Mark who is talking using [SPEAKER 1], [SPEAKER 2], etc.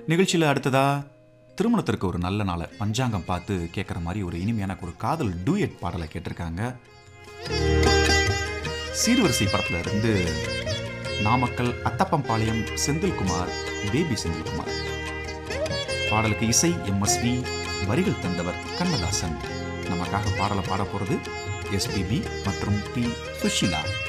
[SPEAKER 1] நிகழ்ச்சியில் அடுத்ததா திருமணத்திற்கு ஒரு நல்ல நாளை பஞ்சாங்கம் பார்த்து கேட்குற மாதிரி ஒரு இனிமையான ஒரு காதல் டூயட் பாடலை கேட்டிருக்காங்க. சீர்வரிசை படத்துல இருந்து நாமக்கல் அத்தப்பம்பாளையம் செந்தில்குமார், பேபி செந்தில்குமார். பாடலுக்கு இசை MSV, வரிகள் தந்தவர் கண்ணதாசன். நமக்காக பாடலை பாட போறது SPB மற்றும் P. சுஷீலா.